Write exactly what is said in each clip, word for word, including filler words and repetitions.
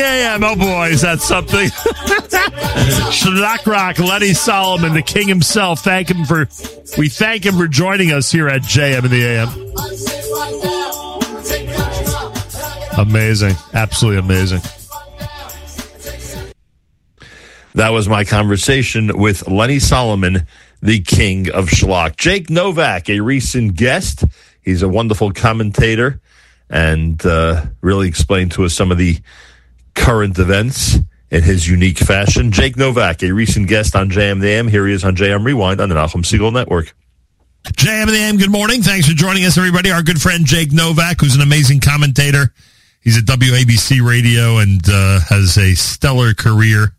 A M. Oh, boy, is that something? Shlak Rock, Lenny Solomon, the king himself. Thank him for, we thank him for joining us here at J M in the A M. Amazing. Absolutely amazing. That was my conversation with Lenny Solomon, the king of schlock. Jake Novak, a recent guest. He's a wonderful commentator and uh, really explained to us some of the current events in his unique fashion. Jake Novak, a recent guest on J M the A M. Here he is on J M Rewind on the Nachum Segal Network. J M the A M, good morning. Thanks for joining us, everybody. Our good friend Jake Novak, who's an amazing commentator. He's at W A B C Radio and uh, has a stellar career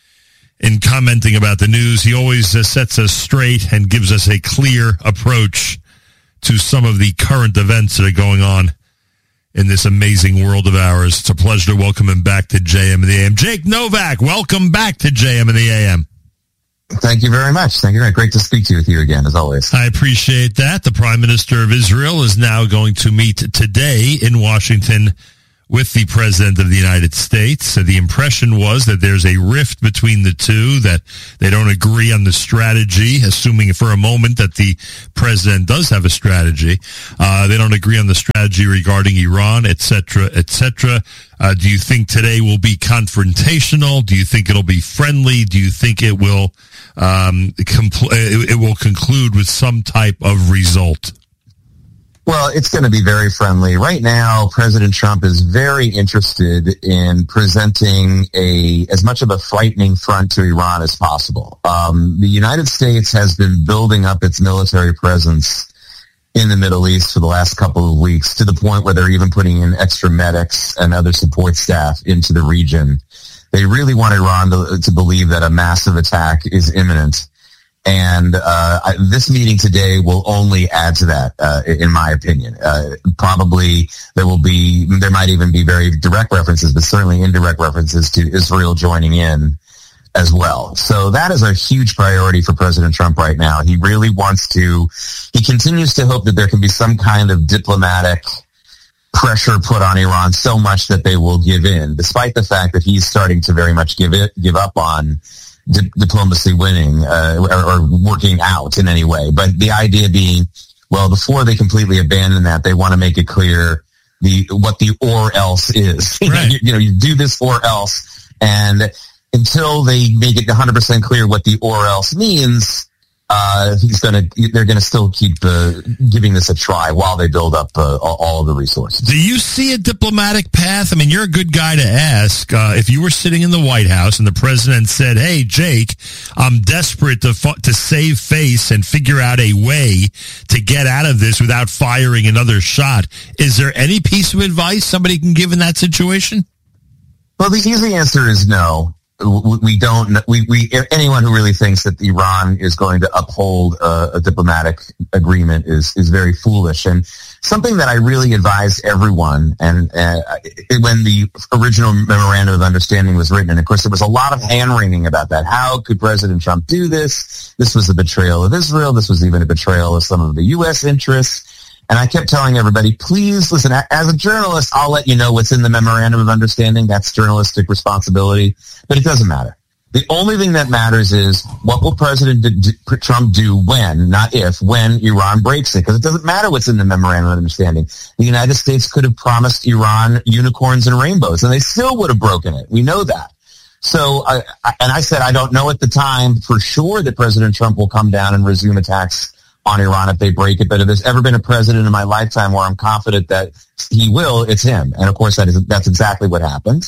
in commenting about the news. He always uh, sets us straight and gives us a clear approach to some of the current events that are going on in this amazing world of ours. It's a pleasure to welcome him back to J M in the A M. Jake Novak, welcome back to J M in the A M. Thank you very much. Thank you. Great to speak to you with you again, as always. I appreciate that. The Prime Minister of Israel is now going to meet today in Washington with the President of the United States. So the impression was that there's a rift between the two, that they don't agree on the strategy, assuming for a moment that the President does have a strategy. Uh, they don't agree on the strategy regarding Iran, et cetera, et cetera. Uh, do you think today will be confrontational? Do you think it'll be friendly? Do you think it will, um, compl- it will conclude with some type of result? Well, it's going to be very friendly. Right now, President Trump is very interested in presenting a as much of a frightening front to Iran as possible. Um, the United States has been building up its military presence in the Middle East for the last couple of weeks, to the point where they're even putting in extra medics and other support staff into the region. They really want Iran to, to believe that a massive attack is imminent. And uh, I, this meeting today will only add to that, uh, in my opinion. Uh, probably there will be, there might even be very direct references, but certainly indirect references to Israel joining in as well. So that is a huge priority for President Trump right now. He really wants to, he continues to hope that there can be some kind of diplomatic pressure put on Iran so much that they will give in, despite the fact that he's starting to very much give it, give up on Di- diplomacy winning uh, or, or working out in any way. But the idea being, well, before they completely abandon that, they want to make it clear the what the or else is. Right. you, you know, you do this or else, and until they make it one hundred percent clear what the or else means, uh, he's gonna they're gonna still keep uh, giving this a try while they build up uh, all, all of the resources. Do you see a diplomatic path? I mean, you're a good guy to ask. Uh, if you were sitting in the White House and the president said, "Hey, Jake, I'm desperate to fu- to save face and figure out a way to get out of this without firing another shot," is there any piece of advice somebody can give in that situation? Well, the easy answer is no. We don't, we, we, anyone who really thinks that Iran is going to uphold a, a diplomatic agreement is, is very foolish. And something that I really advised everyone, and uh, when the original memorandum of understanding was written, and of course there was a lot of hand-wringing about that. How could President Trump do this? This was a betrayal of Israel. This was even a betrayal of some of the U S interests. And I kept telling everybody, please listen, as a journalist, I'll let you know what's in the memorandum of understanding. That's journalistic responsibility, but it doesn't matter. The only thing that matters is what will President D- D- Trump do when, not if, when Iran breaks it, because it doesn't matter what's in the memorandum of understanding. The United States could have promised Iran unicorns and rainbows, and they still would have broken it. We know that. So, I, I, and I said I don't know at the time for sure that President Trump will come down and resume attacks on Iran if they break it, but if there's ever been a president in my lifetime where I'm confident that he will, it's him. And of course, that is that's exactly what happened.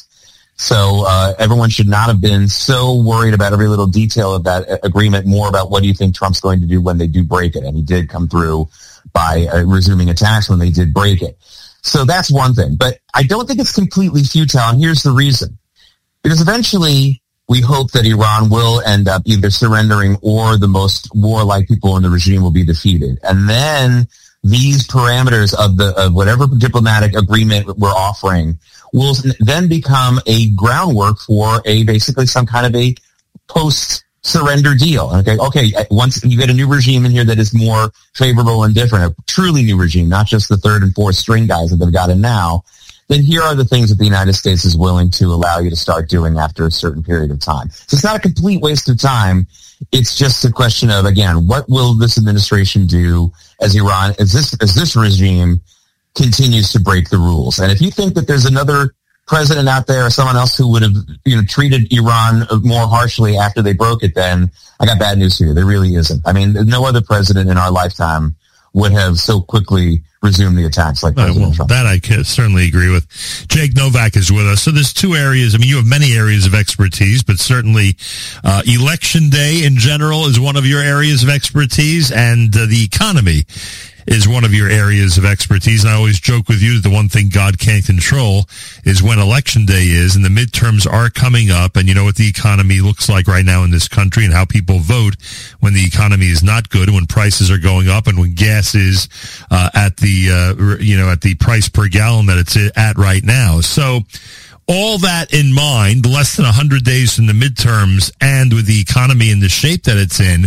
So uh, everyone should not have been so worried about every little detail of that agreement, more about what do you think Trump's going to do when they do break it. And he did come through by uh, resuming attacks when they did break it. So that's one thing. But I don't think it's completely futile, and here's the reason. Because eventually we hope that Iran will end up either surrendering or the most warlike people in the regime will be defeated. And then these parameters of the of whatever diplomatic agreement we're offering will then become a groundwork for a basically some kind of a post-surrender deal. Okay, okay. Once you get a new regime in here that is more favorable and different, a truly new regime, not just the third and fourth string guys that they've got in now, then here are the things that the United States is willing to allow you to start doing after a certain period of time. So it's not a complete waste of time. It's just a question of, again, what will this administration do as Iran, as this, as this regime continues to break the rules? And if you think that there's another president out there or someone else who would have, you know, treated Iran more harshly after they broke it, then I got bad news for you. There really isn't. I mean, no other president in our lifetime would have so quickly resumed the attacks like President well, Trump. That I can certainly agree with. Jake Novak is with us. So there's two areas. I mean, you have many areas of expertise, but certainly uh, election day in general is one of your areas of expertise, and uh, the economy is one of your areas of expertise. And I always joke with you that the one thing God can't control is when election day is, and the midterms are coming up, and you know what the economy looks like right now in this country and how people vote when the economy is not good, when prices are going up, and when gas is uh, at the uh, you know at the price per gallon that it's at right now. So all that in mind, less than one hundred days from the midterms, and with the economy in the shape that it's in,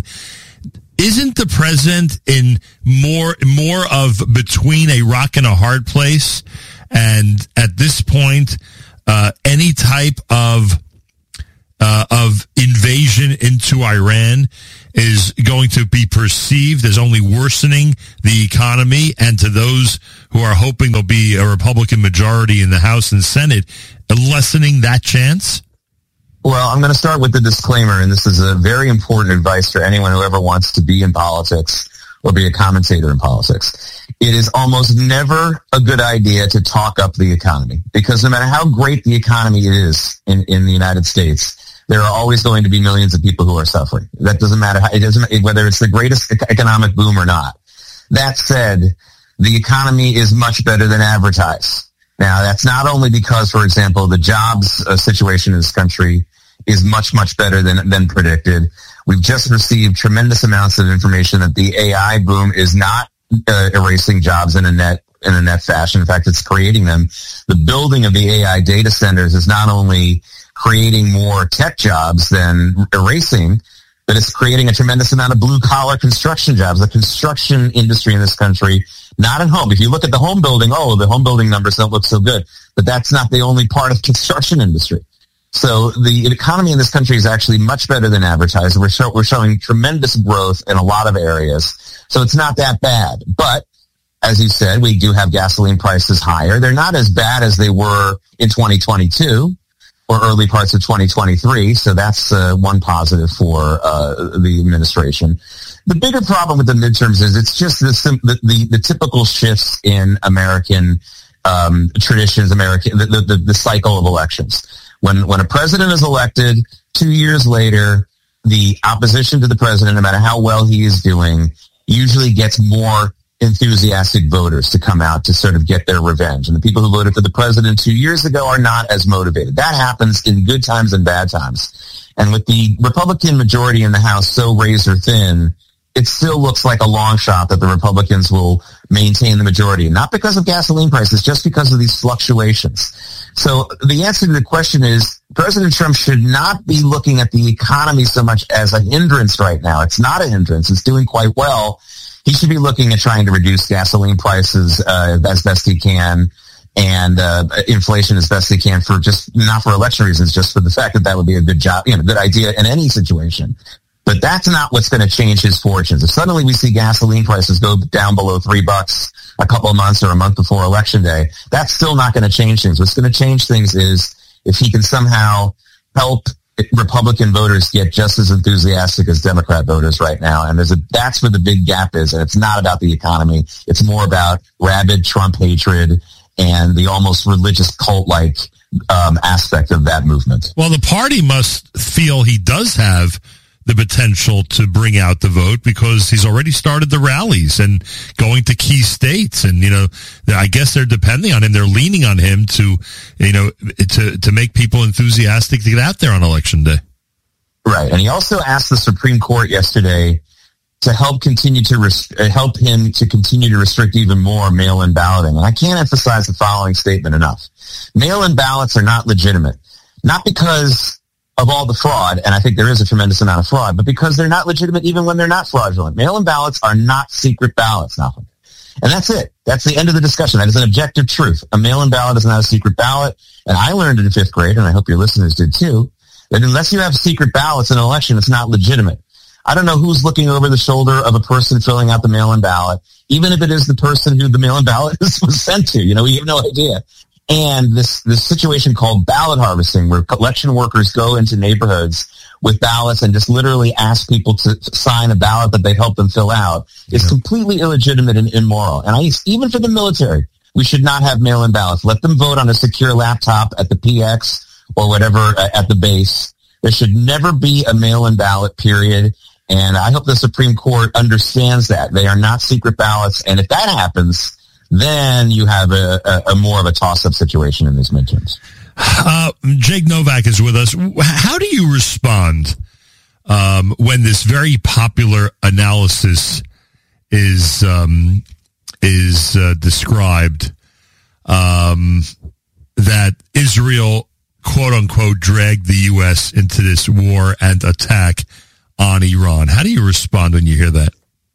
isn't the president in more more of between a rock and a hard place? And at this point, uh, any type of uh, of invasion into Iran is going to be perceived as only worsening the economy, and to those who are hoping there'll be a Republican majority in the House and Senate, lessening that chance? Well, I'm going to start with the disclaimer, and this is a very important advice for anyone who ever wants to be in politics or be a commentator in politics. It is almost never a good idea to talk up the economy, because no matter how great the economy is in, in the United States, there are always going to be millions of people who are suffering. That doesn't matter how, it doesn't, whether it's the greatest economic boom or not. That said, the economy is much better than advertised. Now, that's not only because, for example, the jobs uh, situation in this country is much, much better than, than predicted. We've just received tremendous amounts of information that the A I boom is not uh, erasing jobs in a net in a net fashion. In fact, it's creating them. The building of the A I data centers is not only creating more tech jobs than erasing, but it's creating a tremendous amount of blue-collar construction jobs. The construction industry in this country, not in home. If you look at the home building, oh, the home building numbers don't look so good. But that's not the only part of the construction industry. So the economy in this country is actually much better than advertised. We're, show, we're showing tremendous growth in a lot of areas. So it's not that bad. But as you said, we do have gasoline prices higher. They're not as bad as they were in twenty twenty-two or early parts of twenty twenty-three. So that's uh, one positive for uh, the administration. The bigger problem with the midterms is it's just the the, the, the typical shifts in American um, traditions, American the, the, the cycle of elections. When when a president is elected, two years later, the opposition to the president, no matter how well he is doing, usually gets more enthusiastic voters to come out to sort of get their revenge. And the people who voted for the president two years ago are not as motivated. That happens in good times and bad times. And with the Republican majority in the House so razor thin, it still looks like a long shot that the Republicans will maintain the majority, not because of gasoline prices, just because of these fluctuations. So the answer to the question is President Trump should not be looking at the economy so much as a hindrance right now. It's not a hindrance. It's doing quite well. He should be looking at trying to reduce gasoline prices uh, as best he can, and uh, inflation as best he can, for just not for election reasons, just for the fact that that would be a good job, you know, good idea in any situation. But that's not what's going to change his fortunes. If suddenly we see gasoline prices go down below three bucks a couple of months or a month before Election Day, that's still not going to change things. What's going to change things is if he can somehow help Republican voters get just as enthusiastic as Democrat voters right now. And there's a, that's where the big gap is. And it's not about the economy. It's more about rabid Trump hatred and the almost religious cult-like um, aspect of that movement. Well, the party must feel he does have the potential to bring out the vote, because he's already started the rallies and going to key states. And, you know, I guess they're depending on him. They're leaning on him to, you know, to, to make people enthusiastic to get out there on Election Day. Right. And he also asked the Supreme Court yesterday to help continue to rest- help him to continue to restrict even more mail-in balloting. And I can't emphasize the following statement enough. Mail-in ballots are not legitimate, not because of all the fraud, and I think there is a tremendous amount of fraud, but because they're not legitimate even when they're not fraudulent. Mail-in ballots are not secret ballots, nothing. And that's it. That's the end of the discussion. That is an objective truth. A mail-in ballot is not a secret ballot. And I learned it in fifth grade, and I hope your listeners did too, that unless you have secret ballots in an election, it's not legitimate. I don't know who's looking over the shoulder of a person filling out the mail-in ballot, even if it is the person who the mail-in ballot was sent to. You know, we have no idea. And this, this situation called ballot harvesting, where election workers go into neighborhoods with ballots and just literally ask people to sign a ballot that they helped them fill out, is yeah. completely illegitimate and immoral. And I, even for the military, we should not have mail-in ballots. Let them vote on a secure laptop at the P X or whatever at the base. There should never be a mail-in ballot, period. And I hope the Supreme Court understands that. They are not secret ballots. And if that happens, then you have a, a, a more of a toss-up situation in these midterms. Uh, Jake Novak is with us. How do you respond um, when this very popular analysis is um, is uh, described um, that Israel, quote unquote, dragged the U S into this war and attack on Iran? How do you respond when you hear that?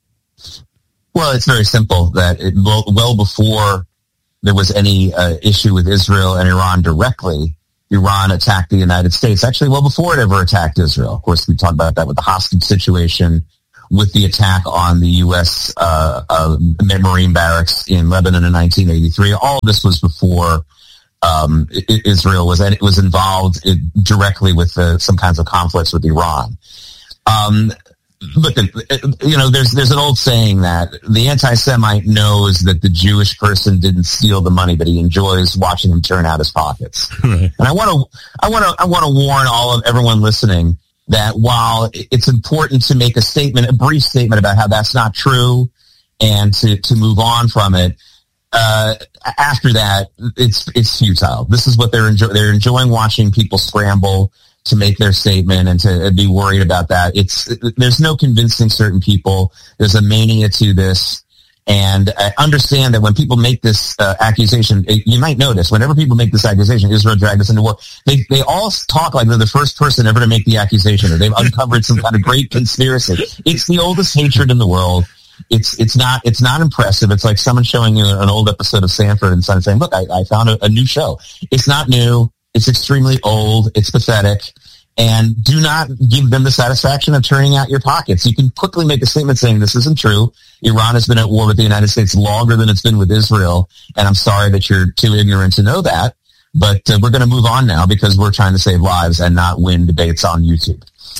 Well, it's very simple. That it, well, well before there was any uh, issue with Israel and Iran directly, Iran attacked the United States. Actually, well before it ever attacked Israel. Of course, we talked about that with the hostage situation, with the attack on the U S Uh, uh, Marine barracks in Lebanon in nineteen eighty-three. All of this was before um, Israel was it was involved directly with uh, some kinds of conflicts with Iran. Um, But, the, you know, there's there's an old saying that the anti-Semite knows that the Jewish person didn't steal the money, but he enjoys watching him turn out his pockets. Right. And I want to I want to I want to warn all of everyone listening that while it's important to make a statement, a brief statement about how that's not true, and to, to move on from it, uh, after that, it's it's futile. This is what they're enjoy- they're enjoying watching people scramble to make their statement and to be worried about that. It's, there's no convincing certain people. There's a mania to this. And I understand that when people make this uh, accusation, you might notice whenever people make this accusation, Israel dragged us into war, they, they all talk like they're the first person ever to make the accusation, or they've uncovered some kind of great conspiracy. It's the oldest hatred in the world. It's, it's not, it's not impressive. It's like someone showing you an old episode of Sanford and Son saying, look, I, I found a, a new show. It's not new. It's extremely old. It's pathetic. And do not give them the satisfaction of turning out your pockets. You can quickly make a statement saying this isn't true. Iran has been at war with the United States longer than it's been with Israel. And I'm sorry that you're too ignorant to know that. But uh, we're going to move on now because we're trying to save lives and not win debates on YouTube.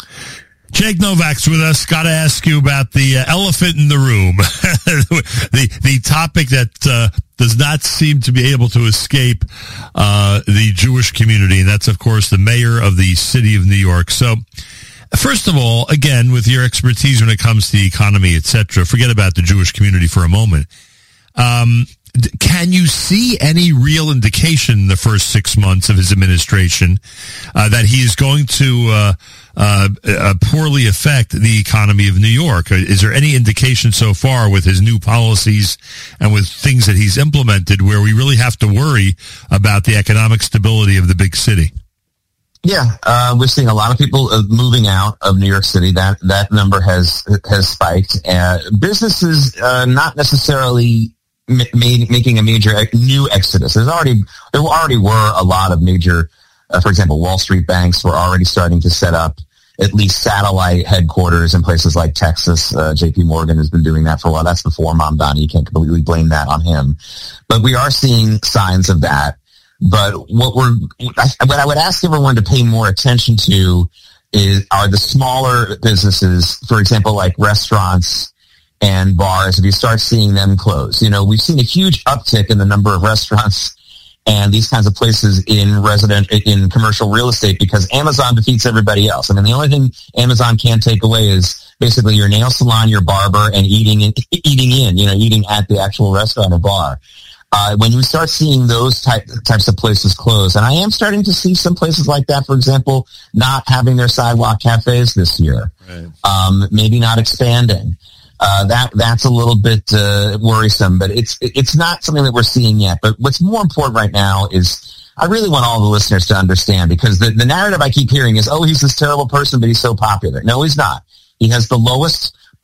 Jake Novak's with us. Got to ask you about the uh, elephant in the room, the the topic that uh, does not seem to be able to escape uh, the Jewish community, and that's, of course, the mayor of the city of New York. So, first of all, again, with your expertise when it comes to the economy, et cetera, forget about the Jewish community for a moment. Um, Can you see any real indication in the first six months of his administration uh, that he is going to uh, uh, uh, poorly affect the economy of New York? Is there any indication so far with his new policies and with things that he's implemented where we really have to worry about the economic stability of the big city? Yeah, uh, we're seeing a lot of people uh, moving out of New York City. That that number has has spiked. Uh, businesses uh, not necessarily Made, making a major new exodus. There's already there already were a lot of major, uh, for example, Wall Street banks were already starting to set up at least satellite headquarters in places like Texas. Uh, J P Morgan has been doing that for a while. That's before Mamdani. You can't completely blame that on him. But we are seeing signs of that. But what we're what I would ask everyone to pay more attention to is are the smaller businesses, for example, like restaurants and bars, if you start seeing them close. You know, we've seen a huge uptick in the number of restaurants and these kinds of places in resident, in commercial real estate because Amazon defeats everybody else. I mean, the only thing Amazon can't take away is basically your nail salon, your barber, and eating in, eating in, you know, eating at the actual restaurant or bar. Uh, when you start seeing those type, types of places close, and I am starting to see some places like that, for example, not having their sidewalk cafes this year, right. um, maybe not expanding. Uh, that that's a little bit uh, worrisome, but it's it's not something that we're seeing yet. But what's more important right now is I really want all the listeners to understand, because the, the narrative I keep hearing is, oh, he's this terrible person, but he's so popular. No, he's not. He has the lowest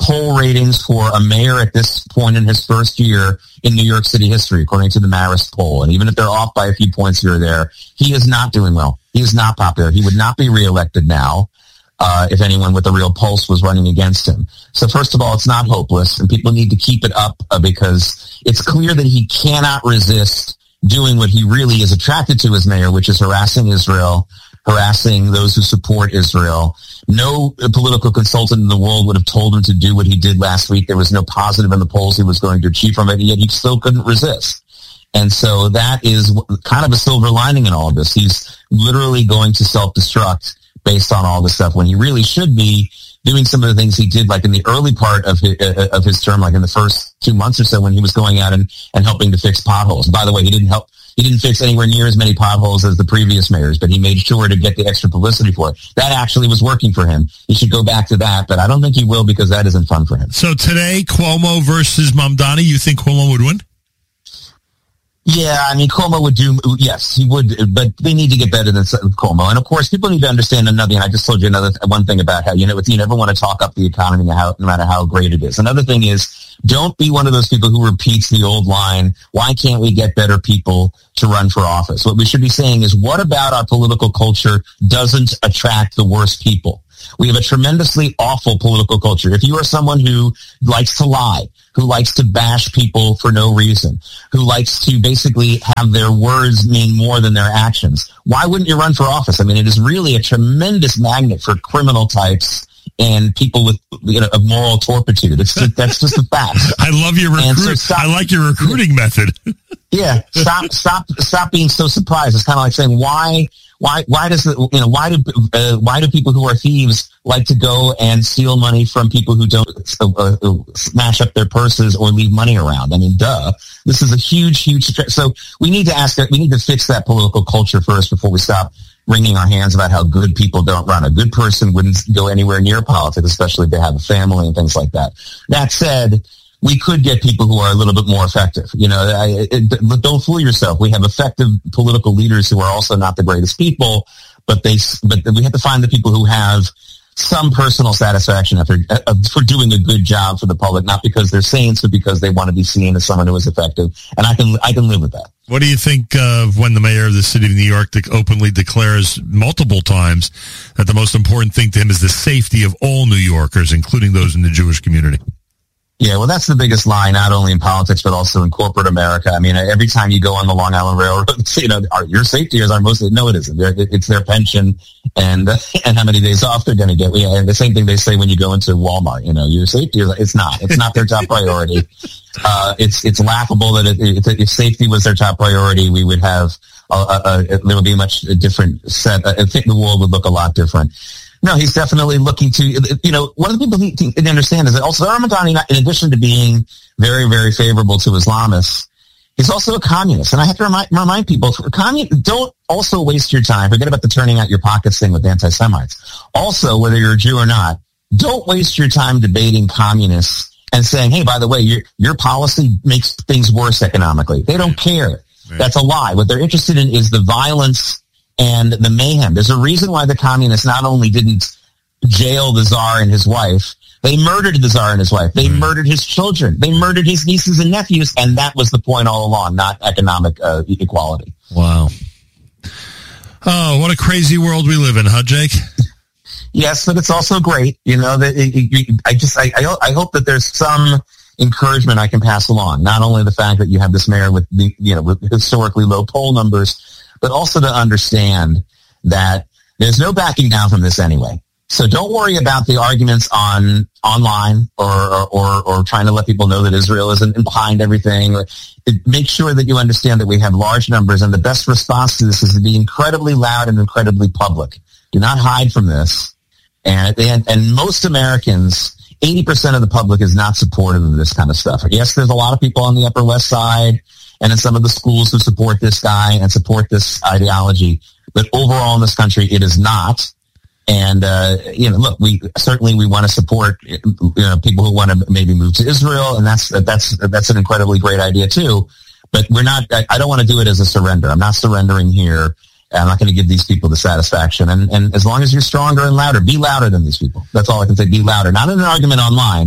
poll ratings for a mayor at this point in his first year in New York City history, according to the Marist poll. And even if they're off by a few points here or there, he is not doing well. He is not popular. He would not be reelected now uh, if anyone with a real pulse was running against him. So first of all, it's not hopeless, and people need to keep it up uh, because it's clear that he cannot resist doing what he really is attracted to as mayor, which is harassing Israel, harassing those who support Israel. No political consultant in the world would have told him to do what he did last week. There was no positive in the polls he was going to achieve from it, and yet he still couldn't resist. And so that is kind of a silver lining in all of this. He's literally going to self-destruct based on all this stuff when he really should be doing some of the things he did, like in the early part of his, uh, of his term, like in the first two months or so when he was going out and, and helping to fix potholes. By the way, he didn't help. He didn't fix anywhere near as many potholes as the previous mayors, but he made sure to get the extra publicity for it. That actually was working for him. He should go back to that, but I don't think he will because that isn't fun for him. So today, Cuomo versus Mamdani, you think Cuomo would win? Yeah, I mean, Cuomo would do, yes, he would, but they need to get better than Cuomo. And of course, people need to understand another, and I just told you another one thing about how, you know, you never want to talk up the economy no matter how great it is. Another thing is, don't be one of those people who repeats the old line, why can't we get better people to run for office? What we should be saying is, what about our political culture doesn't attract the worst people? We have a tremendously awful political culture. If you are someone who likes to lie, who likes to bash people for no reason, who likes to basically have their words mean more than their actions, why wouldn't you run for office? I mean, it is really a tremendous magnet for criminal types and people with, you know, of moral turpitude. It's just, that's just a fact. I love your recruit. So I like your recruiting yeah. method. yeah, stop, stop, stop being so surprised. It's kind of like saying, why, why, why does it, you know, why do, uh, why do people who are thieves like to go and steal money from people who don't uh, uh, smash up their purses or leave money around? I mean, duh. This is a huge, huge. So we need to ask that. We need to fix that political culture first before we stop wringing our hands about how good people don't run. A good person wouldn't go anywhere near politics, especially if they have a family and things like that. That said, we could get people who are a little bit more effective. You know, I, it, don't fool yourself. We have effective political leaders who are also not the greatest people, but they, but we have to find the people who have some personal satisfaction after, uh, for doing a good job for the public, not because they're saints, but because they want to be seen as someone who is effective. And I can, I can live with that. What do you think of when the mayor of the city of New York openly declares multiple times that the most important thing to him is the safety of all New Yorkers, including those in the Jewish community? Yeah, well, that's the biggest lie, not only in politics, but also in corporate America. I mean, every time you go on the Long Island Railroad, you know, our, your safety is our most, no, it isn't. They're, it's their pension and uh, and how many days off they're going to get. Yeah, and the same thing they say when you go into Walmart, you know, your safety is, it's not. It's not their top priority. Uh, it's it's laughable that it, it, if safety was their top priority, we would have, a, a, a, there would be a much different set. I think the world would look a lot different. No, he's definitely looking to, you know, one of the people he didn't understand is that also Ramadani, in addition to being very, very favorable to Islamists, he's also a communist. And I have to remind, remind people, for commun- don't also waste your time. Forget about the turning out your pockets thing with anti-Semites. Also, whether you're a Jew or not, don't waste your time debating communists and saying, hey, by the way, your, your policy makes things worse economically. They don't care. Right. That's a lie. What they're interested in is the violence and the mayhem. There's a reason why the communists not only didn't jail the Tsar and his wife, they murdered the Tsar and his wife. They mm. murdered his children. They murdered his nieces and nephews, and that was the point all along, not economic uh, equality. Wow. Oh, what a crazy world we live in, huh, Jake? Yes, but it's also great. You know, that it, it, I just I, I I hope that there's some encouragement I can pass along. Not only the fact that you have this mayor with the, you know, with historically low poll numbers, but also to understand that there's no backing down from this anyway. So don't worry about the arguments on online or, or, or, or trying to let people know that Israel isn't behind everything. Make sure that you understand that we have large numbers, and the best response to this is to be incredibly loud and incredibly public. Do not hide from this. And, and, and most Americans, eighty percent of the public is not supportive of this kind of stuff. Yes, there's a lot of people on the Upper West Side and in some of the schools who support this guy and support this ideology. But overall in this country, it is not. And, uh, you know, look, we certainly we want to support, you know, people who want to maybe move to Israel. And that's, that's, that's an incredibly great idea too. But we're not, I, I don't want to do it as a surrender. I'm not surrendering here. I'm not going to give these people the satisfaction. And, and as long as you're stronger and louder, be louder than these people. That's all I can say. Be louder. Not in an argument online,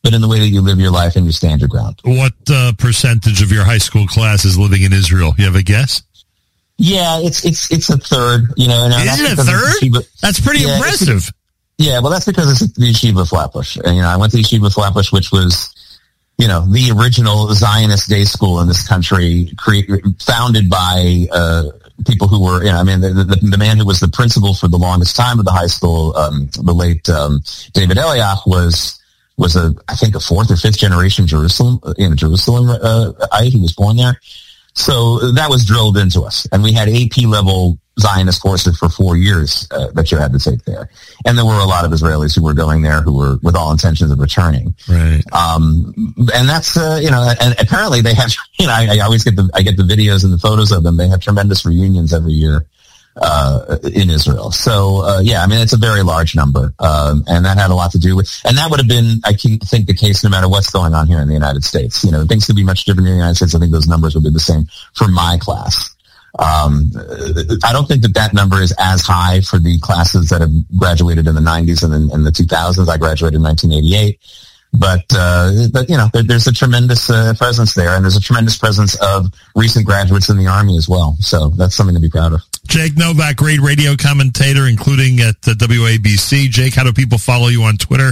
but in the way that you live your life and you stand your ground. What uh, percentage of your high school class is living in Israel? You have a guess? Yeah, it's it's it's a third. You know, and is it a third? Yeshiva, that's pretty yeah, impressive. Yeah, well, that's because it's the Yeshiva Flatbush. And, you know, I went to Yeshiva Flatbush, which was, you know, the original Zionist day school in this country, cre- founded by uh, people who were, you know, I mean, the, the, the man who was the principal for the longest time of the high school, um, the late um, David Eliach, was was a, I think, a fourth or fifth generation Jerusalem, you know, Jerusalem uh, ite. He was born there. So that was drilled into us. And we had A P level Zionist courses for four years uh, that you had to take there. And there were a lot of Israelis who were going there who were with all intentions of returning. Right. Um, and that's, uh, you know, and apparently they have, you know, I, I always get the, I get the videos and the photos of them. They have tremendous reunions every year, uh, in Israel. So, uh, yeah, I mean, it's a very large number. Um, and that had a lot to do with, and that would have been, I think, the case no matter what's going on here in the United States. You know, things could be much different in the United States. I think those numbers would be the same for my class. Um, I don't think that that number is as high for the classes that have graduated in the nineties and in, in the two thousands. I graduated in nineteen eighty-eight. But, uh, but you know, there, there's a tremendous uh, presence there, and there's a tremendous presence of recent graduates in the Army as well. So that's something to be proud of. Jake Novak, great radio commentator, including at the W A B C. Jake, how do people follow you on Twitter?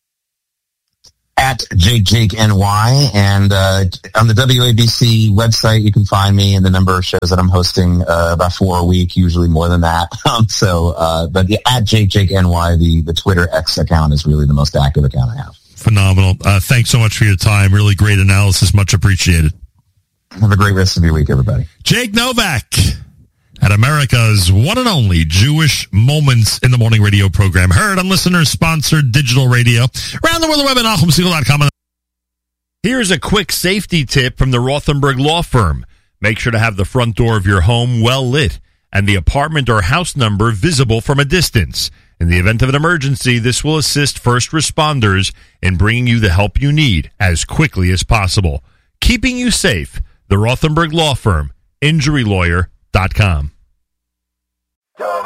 At Jake Jake N Y, and uh, on the W A B C website, you can find me and the number of shows that I'm hosting, uh, about four a week, usually more than that. Um, so, uh, but yeah, at Jake Jake N Y, the, the Twitter X account is really the most active account I have. Phenomenal. Uh, thanks so much for your time. Really great analysis. Much appreciated. Have a great rest of your week, everybody. Jake Novak at America's one and only Jewish Moments in the Morning radio program. Heard on listener-sponsored digital radio. Around the world, the web at Nachum Segal dot com. Here's a quick safety tip from the Rothenberg Law Firm. Make sure to have the front door of your home well lit and the apartment or house number visible from a distance. In the event of an emergency, this will assist first responders in bringing you the help you need as quickly as possible. Keeping you safe, the Rothenberg Law Firm, injury lawyer dot com.